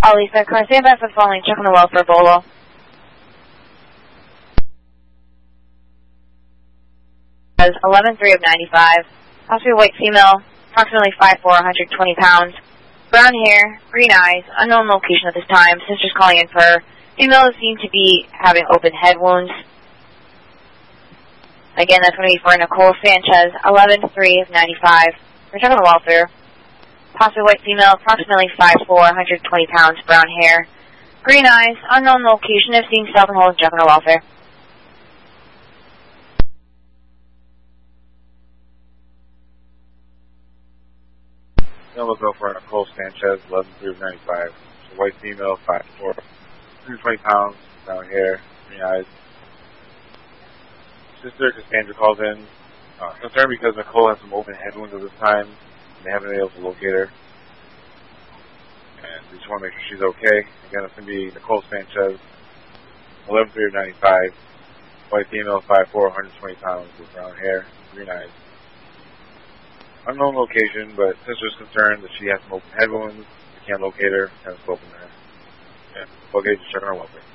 Lisa, can I stand by for the following? Check on the welfare, Bolo. 11-3 of 95. Possibly white female, approximately 5'4", 120 pounds. Brown hair, green eyes, unknown location at this time. Sister's calling in for her. Female seem to be having open head wounds. Again, that's going to be for Nicole Sanchez, 11-3 of 95. We're checking the welfare. Possibly white female, approximately 5'4", 120 pounds, brown hair, green eyes, unknown location. If seen, stop and hold, checking the welfare. We'll go for Nicole Sanchez, 11-3 of 95. So white female, 5'4", 120 pounds, brown hair, green eyes. Sister Cassandra calls in, concerned because Nicole has some open head wounds at this time, and they haven't been able to locate her. And we just want to make sure she's okay. Again, it's going to be Nicole Sanchez, 11-3 of 95. White female, 5'4", 120 pounds, with brown hair, green eyes. Unknown location, but sister's concerned that she has some open head wounds. We can't locate her, and spoken to her. And okay, just checking her welfare.